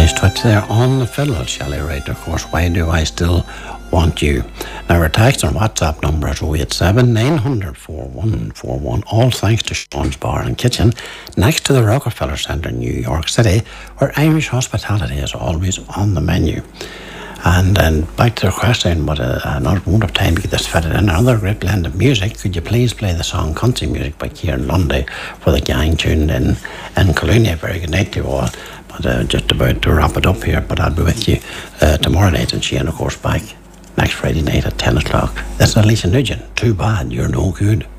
Nice touch there on the fiddle, Shelley Wright, of course. Why do I still want you? Now, our text and WhatsApp number is 087 900 4141. All thanks to Sean's Bar and Kitchen, next to the Rockefeller Centre in New York City, where Irish hospitality is always on the menu. And then back to the question, but I won't have time to get this fitted in. Another great blend of music. Could you please play the song Country Music by Kieran Lundy for the gang tuned in Colonia? Very good night to you all. But just about to wrap it up here, but I'll be with you tomorrow night, and Shane, of course, back next Friday night at 10 o'clock. This is Alicia Nugent. Too bad you're no good.